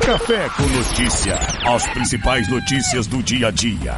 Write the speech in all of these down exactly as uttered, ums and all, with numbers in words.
Café com Notícia. As principais notícias do dia a dia.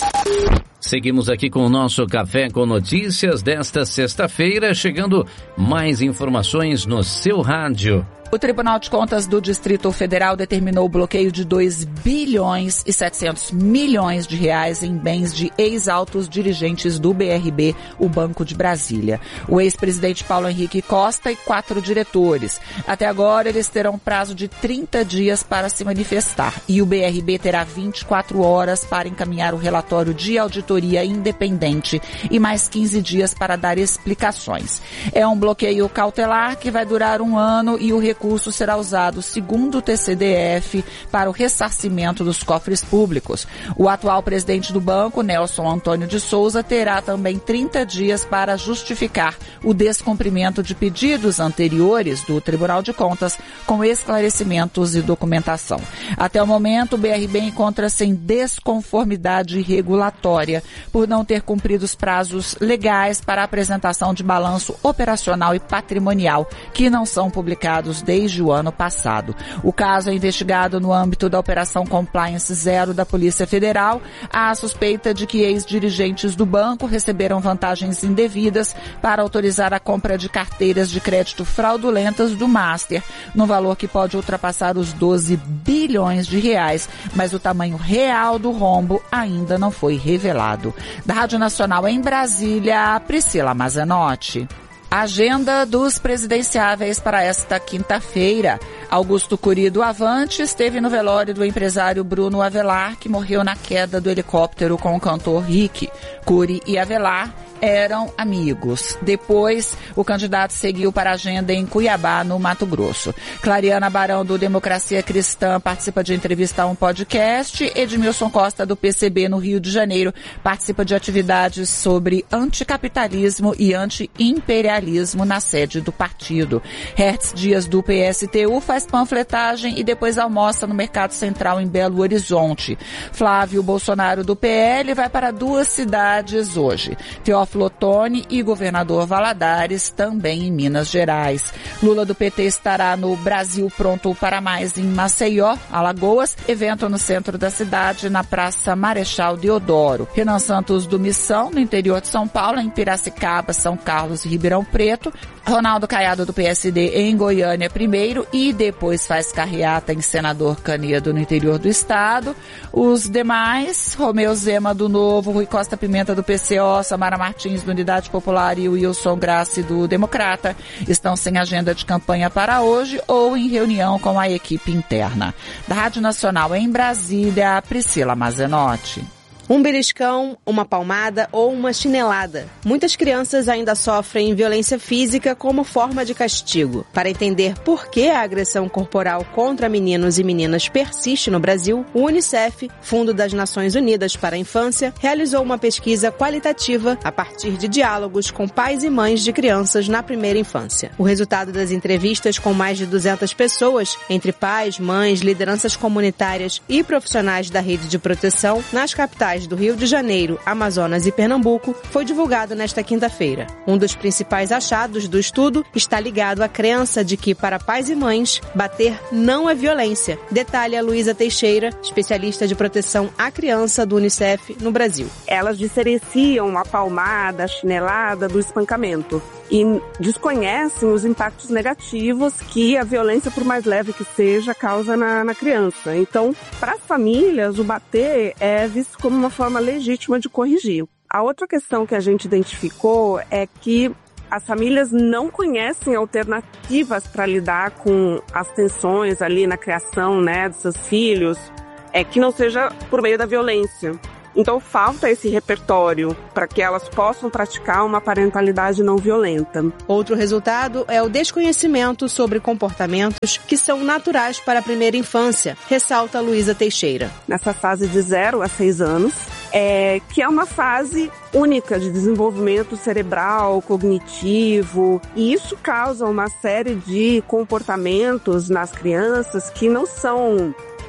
Seguimos aqui com o nosso Café com Notícias desta sexta-feira, chegando mais informações no seu rádio. O Tribunal de Contas do Distrito Federal determinou o bloqueio de dois bilhões e setecentos milhões de reais em bens de ex-altos dirigentes do B R B, o Banco de Brasília. O ex-presidente Paulo Henrique Costa e quatro diretores. Até agora, eles terão prazo de trinta dias para se manifestar e o B R B terá vinte e quatro horas para encaminhar o relatório de auditoria independente e mais quinze dias para dar explicações. É um bloqueio cautelar que vai durar um ano e o recurso recurso será usado, segundo o T C D F, para o ressarcimento dos cofres públicos. O atual presidente do banco, Nelson Antônio de Souza, terá também trinta dias para justificar o descumprimento de pedidos anteriores do Tribunal de Contas com esclarecimentos e documentação. Até o momento, o B R B encontra-se em desconformidade regulatória por não ter cumprido os prazos legais para a apresentação de balanço operacional e patrimonial, que não são publicados desde o ano passado. O caso é investigado no âmbito da Operação Compliance Zero da Polícia Federal. Há a suspeita de que ex-dirigentes do banco receberam vantagens indevidas para autorizar a compra de carteiras de crédito fraudulentas do Master, no valor que pode ultrapassar os doze bilhões de reais, mas o tamanho real do rombo ainda não foi revelado. Da Rádio Nacional em Brasília, Priscila Mazenotti. Agenda dos presidenciáveis para esta quinta-feira. Augusto Curi do Avante esteve no velório do empresário Bruno Avelar, que morreu na queda do helicóptero com o cantor Rick. Curi e Avelar eram amigos. Depois, o candidato seguiu para a agenda em Cuiabá, no Mato Grosso. Clariana Barão, do Democracia Cristã, participa de entrevista a um podcast. Edmilson Costa, do P C B, no Rio de Janeiro, participa de atividades sobre anticapitalismo e anti-imperialismo na sede do partido. Hertz Dias, do P S T U, faz panfletagem e depois almoça no Mercado Central em Belo Horizonte. Flávio Bolsonaro, do P L, vai para duas cidades hoje. Teófilo Otoni e governador Valadares, também em Minas Gerais. Lula, do P T, estará no Brasil Pronto para Mais em Maceió, Alagoas, evento no centro da cidade, na Praça Marechal Deodoro. Renan Santos, do Missão, no interior de São Paulo, em Piracicaba, São Carlos e Ribeirão Preto. Ronaldo Caiado, do P S D, em Goiânia primeiro e depois faz carreata em Senador Canedo, no interior do estado. Os demais, Romeu Zema, do Novo, Rui Costa Pimenta, do P C O, Samara Martins, do Unidade Popular, e o Wilson Grassi, do Democrata, estão sem agenda de campanha para hoje ou em reunião com a equipe interna. Da Rádio Nacional em Brasília, Priscila Mazenotti. Um beliscão, uma palmada ou uma chinelada. Muitas crianças ainda sofrem violência física como forma de castigo. Para entender por que a agressão corporal contra meninos e meninas persiste no Brasil, o Unicef, Fundo das Nações Unidas para a Infância, realizou uma pesquisa qualitativa a partir de diálogos com pais e mães de crianças na primeira infância. O resultado das entrevistas com mais de duzentas pessoas, entre pais, mães, lideranças comunitárias e profissionais da rede de proteção, nas capitais do Rio de Janeiro, Amazonas e Pernambuco, foi divulgado nesta quinta-feira. Um dos principais achados do estudo está ligado à crença de que, para pais e mães, bater não é violência. Detalha Luísa Teixeira, especialista de proteção à criança do Unicef no Brasil. Elas diferenciam a palmada, a chinelada do espancamento e desconhecem os impactos negativos que a violência, por mais leve que seja, causa na, na criança. Então, para as famílias, o bater é visto como uma forma legítima de corrigir. A outra questão que a gente identificou é que as famílias não conhecem alternativas para lidar com as tensões ali na criação, né, dos seus filhos, é, que não seja por meio da violência. Então falta esse repertório para que elas possam praticar uma parentalidade não violenta. Outro resultado é o desconhecimento sobre comportamentos que são naturais para a primeira infância, ressalta Luísa Teixeira. Nessa fase de zero a seis anos, é, que é uma fase única de desenvolvimento cerebral, cognitivo, e isso causa uma série de comportamentos nas crianças que não são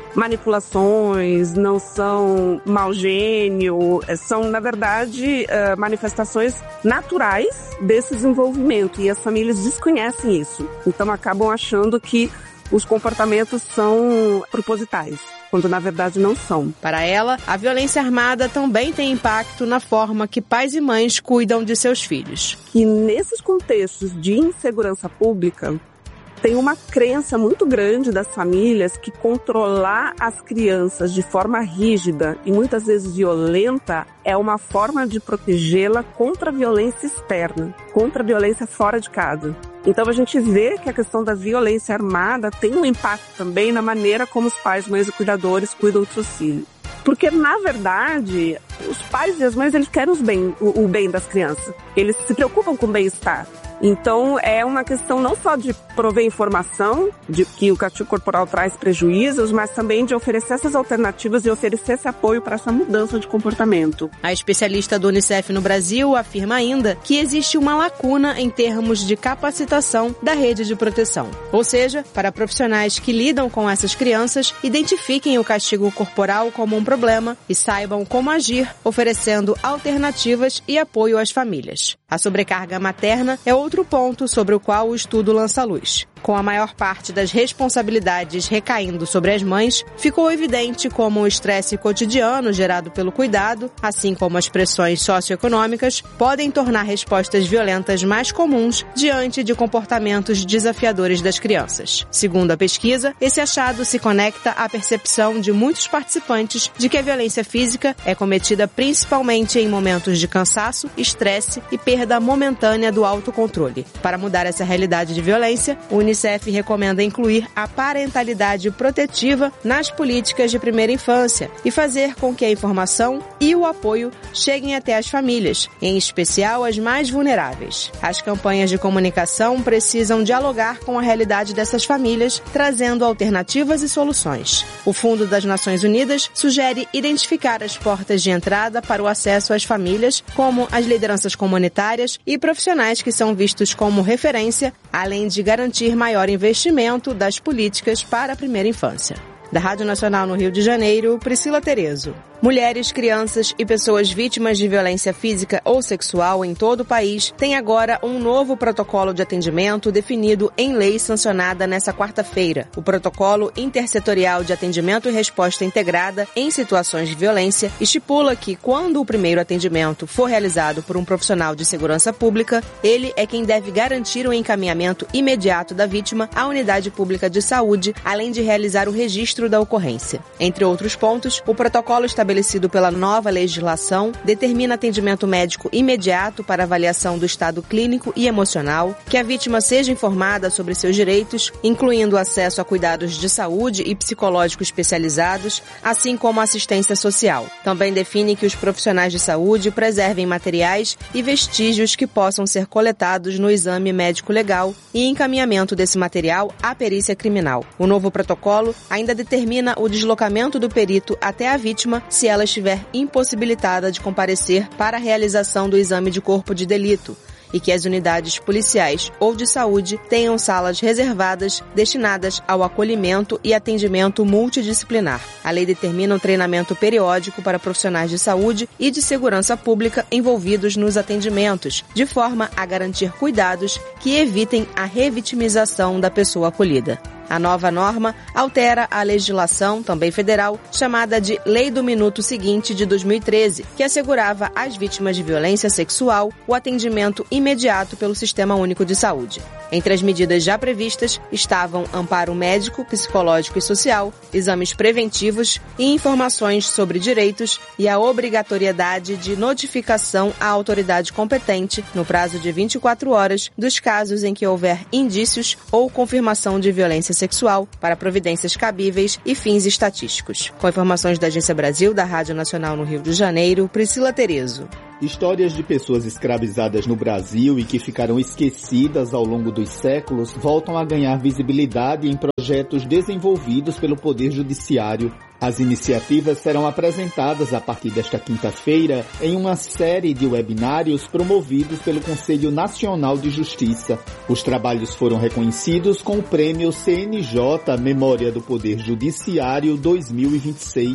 manipulações, não são mau gênio, são, na verdade, manifestações naturais desse desenvolvimento, e as famílias desconhecem isso. Então acabam achando que os comportamentos são propositais, quando na verdade não são. Para ela, a violência armada também tem impacto na forma que pais e mães cuidam de seus filhos. E nesses contextos de insegurança pública, tem uma crença muito grande das famílias que controlar as crianças de forma rígida e muitas vezes violenta é uma forma de protegê-la contra a violência externa, contra a violência fora de casa. Então a gente vê que a questão da violência armada tem um impacto também na maneira como os pais, mães e cuidadores cuidam dos seus filhos. Porque, na verdade, os pais e as mães, eles querem os bem, o, o bem das crianças. Eles se preocupam com o bem-estar. Então, é uma questão não só de prover informação de que o castigo corporal traz prejuízos, mas também de oferecer essas alternativas e oferecer esse apoio para essa mudança de comportamento. A especialista do Unicef no Brasil afirma ainda que existe uma lacuna em termos de capacitação da rede de proteção. Ou seja, para profissionais que lidam com essas crianças, identifiquem o castigo corporal como um problema e saibam como agir, oferecendo alternativas e apoio às famílias. A sobrecarga materna é outro ponto sobre o qual o estudo lança luz. Com a maior parte das responsabilidades recaindo sobre as mães, ficou evidente como o estresse cotidiano gerado pelo cuidado, assim como as pressões socioeconômicas, podem tornar respostas violentas mais comuns diante de comportamentos desafiadores das crianças. Segundo a pesquisa, esse achado se conecta à percepção de muitos participantes de que a violência física é cometida principalmente em momentos de cansaço, estresse e perda momentânea do autocontrole. Para mudar essa realidade de violência, o Unicef recomenda incluir a parentalidade protetiva nas políticas de primeira infância e fazer com que a informação e o apoio cheguem até as famílias, em especial as mais vulneráveis. As campanhas de comunicação precisam dialogar com a realidade dessas famílias, trazendo alternativas e soluções. O Fundo das Nações Unidas sugere identificar as portas de entrada para o acesso às famílias, como as lideranças comunitárias e profissionais que são vistos como referência, além de garantir maior investimento das políticas para a primeira infância. Da Rádio Nacional no Rio de Janeiro, Priscila Terezo. Mulheres, crianças e pessoas vítimas de violência física ou sexual em todo o país têm agora um novo protocolo de atendimento definido em lei sancionada nesta quarta-feira. O Protocolo Intersetorial de Atendimento e Resposta Integrada em Situações de Violência estipula que, quando o primeiro atendimento for realizado por um profissional de segurança pública, ele é quem deve garantir o encaminhamento imediato da vítima à unidade pública de saúde, além de realizar o registro da ocorrência. Entre outros pontos, o protocolo estabelecido pela nova legislação determina atendimento médico imediato para avaliação do estado clínico e emocional, que a vítima seja informada sobre seus direitos, incluindo acesso a cuidados de saúde e psicológico especializados, assim como assistência social. Também define que os profissionais de saúde preservem materiais e vestígios que possam ser coletados no exame médico legal e encaminhamento desse material à perícia criminal. O novo protocolo ainda determina o deslocamento do perito até a vítima se ela estiver impossibilitada de comparecer para a realização do exame de corpo de delito, e que as unidades policiais ou de saúde tenham salas reservadas destinadas ao acolhimento e atendimento multidisciplinar. A lei determina um treinamento periódico para profissionais de saúde e de segurança pública envolvidos nos atendimentos, de forma a garantir cuidados que evitem a revitimização da pessoa acolhida. A nova norma altera a legislação, também federal, chamada de Lei do Minuto Seguinte de dois mil e treze, que assegurava às vítimas de violência sexual o atendimento imediato pelo Sistema Único de Saúde. Entre as medidas já previstas estavam amparo médico, psicológico e social, exames preventivos e informações sobre direitos e a obrigatoriedade de notificação à autoridade competente, no prazo de vinte e quatro horas, dos casos em que houver indícios ou confirmação de violência sexual para providências cabíveis e fins estatísticos. Com informações da Agência Brasil, da Rádio Nacional no Rio de Janeiro, Priscila Terezo. Histórias de pessoas escravizadas no Brasil e que ficaram esquecidas ao longo dos séculos voltam a ganhar visibilidade em projetos desenvolvidos pelo Poder Judiciário. As iniciativas serão apresentadas a partir desta quinta-feira em uma série de webinários promovidos pelo Conselho Nacional de Justiça. Os trabalhos foram reconhecidos com o prêmio C N J Memória do Poder Judiciário dois mil e vinte e seis.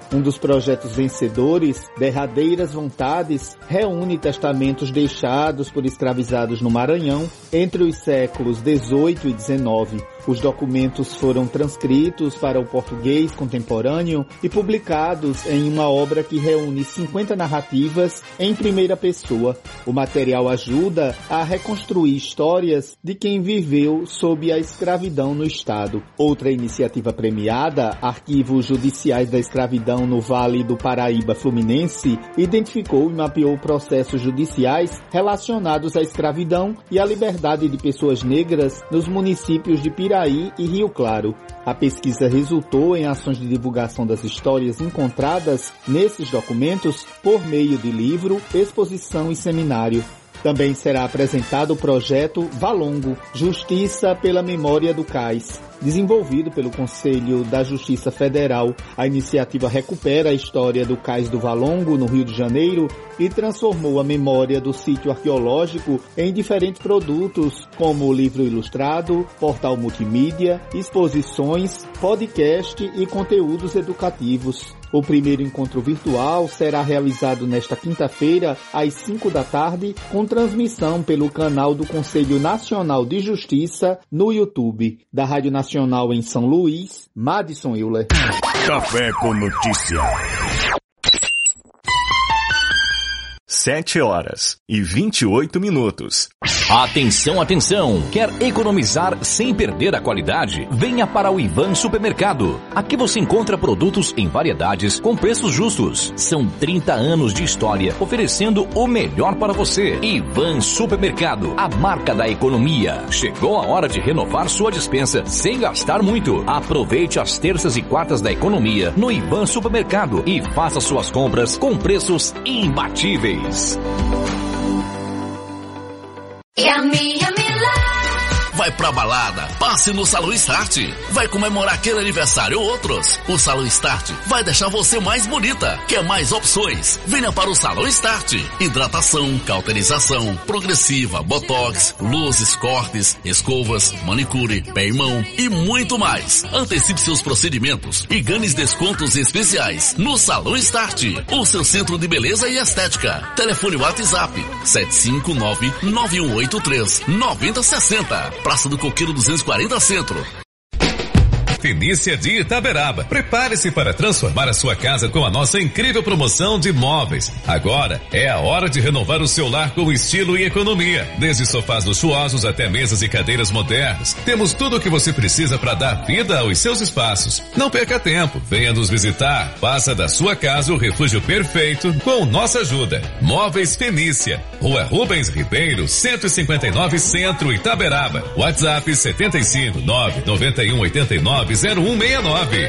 Um dos projetos vencedores, Derradeiras Vontades, reúne testamentos deixados por escravizados no Maranhão entre os séculos dezoito e dezenove. Os documentos foram transcritos para o português contemporâneo e publicados em uma obra que reúne cinquenta narrativas em primeira pessoa. O material ajuda a reconstruir histórias de quem viveu sob a escravidão no Estado. Outra iniciativa premiada, Arquivos Judiciais da Escravidão no Vale do Paraíba Fluminense, identificou e mapeou processos judiciais relacionados à escravidão e à liberdade de pessoas negras nos municípios de Piraí e Rio Claro. A pesquisa resultou em ações de divulgação das histórias encontradas nesses documentos por meio de livro, exposição e seminário. Também será apresentado o projeto Valongo, Justiça pela Memória do Cais, desenvolvido pelo Conselho da Justiça Federal. A iniciativa recupera a história do Cais do Valongo, no Rio de Janeiro, e transformou a memória do sítio arqueológico em diferentes produtos, como livro ilustrado, portal multimídia, exposições, podcast e conteúdos educativos. O primeiro encontro virtual será realizado nesta quinta-feira, às cinco da tarde, com transmissão pelo canal do Conselho Nacional de Justiça no YouTube. Da Rádio Nacional em São Luís, Madison Euler. Café com Notícia. Sete horas e vinte e oito minutos. Atenção, atenção! Quer economizar sem perder a qualidade? Venha para o Ivan Supermercado. Aqui você encontra produtos em variedades com preços justos. São trinta anos de história oferecendo o melhor para você. Ivan Supermercado, a marca da economia. Chegou a hora de renovar sua despensa sem gastar muito. Aproveite as terças e quartas da economia no Ivan Supermercado e faça suas compras com preços imbatíveis. Yummy, yummy life. Vai pra balada, passe no Salão Start. Vai comemorar aquele aniversário ou outros. O Salão Start vai deixar você mais bonita. Quer mais opções? Venha para o Salão Start. Hidratação, cauterização, progressiva, botox, luzes, cortes, escovas, manicure, pé e mão e muito mais. Antecipe seus procedimentos e ganhe descontos especiais no Salão Start, o seu centro de beleza e estética. Telefone WhatsApp sete cinco nove, nove um oito três, nove zero seis zero. Praça do Coqueiro duzentos e quarenta Centro. Fenícia de Itaberaba. Prepare-se para transformar a sua casa com a nossa incrível promoção de móveis. Agora é a hora de renovar o seu lar com estilo e economia. Desde sofás luxuosos até mesas e cadeiras modernas. Temos tudo o que você precisa para dar vida aos seus espaços. Não perca tempo. Venha nos visitar. Faça da sua casa o refúgio perfeito com nossa ajuda. Móveis Fenícia. Rua Rubens Ribeiro, cento e cinquenta e nove Centro, Itaberaba. WhatsApp setenta e cinco, nove nove um, oitenta e nove, zero um seis nove.